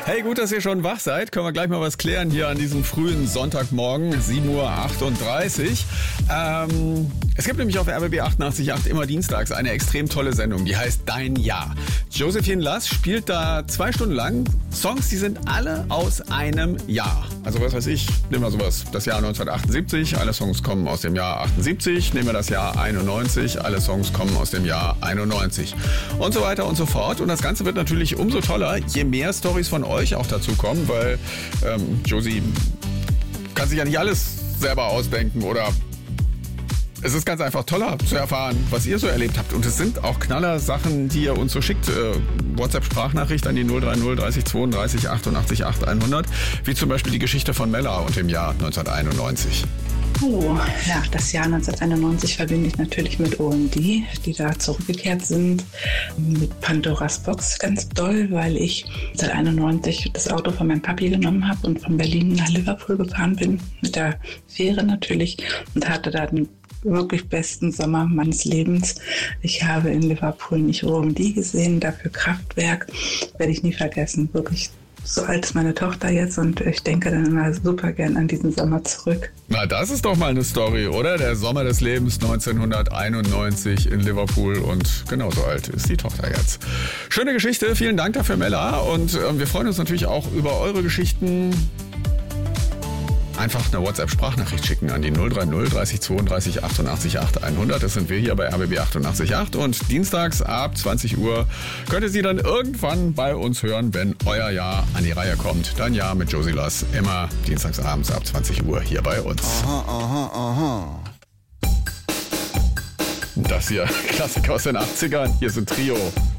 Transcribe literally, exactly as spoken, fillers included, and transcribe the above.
Hey, gut, dass ihr schon wach seid. Können wir gleich mal was klären hier an diesem frühen Sonntagmorgen, sieben Uhr achtunddreißig. Ähm, es gibt nämlich auf R B B achtundachtzig Komma acht immer dienstags eine extrem tolle Sendung, die heißt Dein Jahr. Josephine Lass spielt da zwei Stunden lang Songs, die sind alle aus einem Jahr. Also was weiß ich, nehmen wir sowas, das Jahr neunzehnhundertachtundsiebzig, alle Songs kommen aus dem Jahr achtundsiebzig, nehmen wir das Jahr einundneunzig, alle Songs kommen aus dem Jahr einundneunzig und so weiter und so fort. Und das Ganze wird natürlich umso toller, je mehr Storys von euch auch dazu kommen, weil ähm, Josie kann sich ja nicht alles selber ausdenken oder es ist ganz einfach toller zu erfahren, was ihr so erlebt habt. Und es sind auch Knaller-Sachen, die ihr uns so schickt. Äh, WhatsApp-Sprachnachricht an die null drei null dreißig zweiunddreißig achtundachtzig acht hundert. Wie zum Beispiel die Geschichte von Mella und dem Jahr neunzehnhunderteinundneunzig. Oh, ja, das Jahr neunzehnhunderteinundneunzig verbinde ich natürlich mit O M D, die da zurückgekehrt sind. Mit Pandoras Box ganz doll, weil ich neunzehnhunderteinundneunzig das Auto von meinem Papi genommen habe und von Berlin nach Liverpool gefahren bin. Mit der Fähre natürlich und hatte da den wirklich besten Sommer meines Lebens. Ich habe in Liverpool nicht O M D gesehen, dafür Kraftwerk. Werde ich nie vergessen. Wirklich so alt ist meine Tochter jetzt und ich denke dann immer super gern an diesen Sommer zurück. Na, das ist doch mal eine Story, oder? Der Sommer des Lebens neunzehnhunderteinundneunzig in Liverpool und genauso alt ist die Tochter jetzt. Schöne Geschichte, vielen Dank dafür, Mella. Und äh, wir freuen uns natürlich auch über eure Geschichten. Einfach eine WhatsApp-Sprachnachricht schicken an die null drei null dreißig zweiunddreißig achtundachtzig acht hundert. Das sind wir hier bei R B B achtundachtzig Komma acht. Und dienstags ab zwanzig Uhr könnt ihr sie dann irgendwann bei uns hören, wenn euer Jahr an die Reihe kommt. Dein Jahr mit Josie Lass. Immer dienstags abends ab zwanzig Uhr hier bei uns. Aha, aha, aha. Das hier, Klassiker aus den achtzigern. Hier sind Trio.